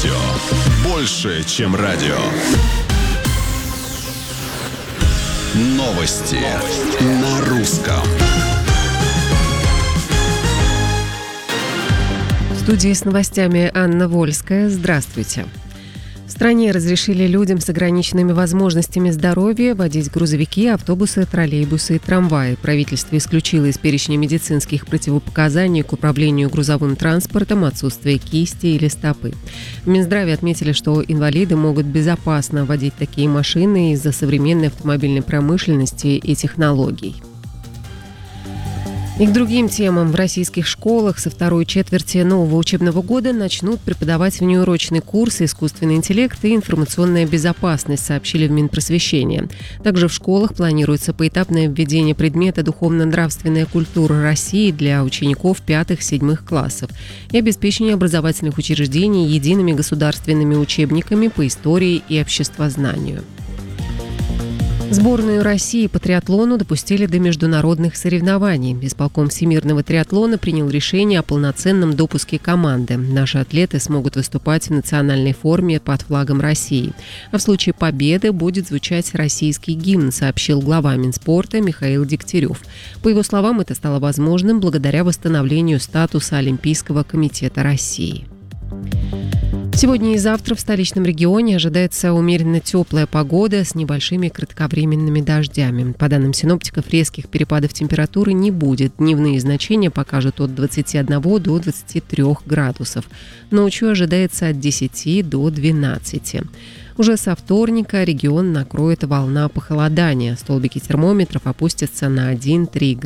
Радио. Больше, чем радио. Новости на русском. В студии с новостями Анна Вольская. Здравствуйте. В стране разрешили людям с ограниченными возможностями здоровья водить грузовики, автобусы, троллейбусы и трамваи. Правительство исключило из перечня медицинских противопоказаний к управлению грузовым транспортом отсутствие кисти или стопы. В Минздраве отметили, что инвалиды могут безопасно водить такие машины из-за современной автомобильной промышленности и технологий. И к другим темам. В российских школах со второй четверти нового учебного года начнут преподавать внеурочный курс «Искусственный интеллект и информационная безопасность», сообщили в Минпросвещении. Также в школах планируется поэтапное введение предмета «Духовно-нравственная культура России» для учеников 5-7 классов и обеспечение образовательных учреждений едиными государственными учебниками по истории и обществознанию. Сборную России по триатлону допустили до международных соревнований. Исполком Всемирного триатлона принял решение о полноценном допуске команды. Наши атлеты смогут выступать в национальной форме под флагом России. А в случае победы будет звучать российский гимн, сообщил глава Минспорта Михаил Дегтярев. По его словам, это стало возможным благодаря восстановлению статуса Олимпийского комитета России. Сегодня и завтра в столичном регионе ожидается умеренно теплая погода с небольшими кратковременными дождями. По данным синоптиков, резких перепадов температуры не будет. Дневные значения покажут от 21 до 23 градусов. Ночью ожидается от 10 до 12. Уже со вторника регион накроет волна похолодания. Столбики термометров опустятся на 1-3 градуса.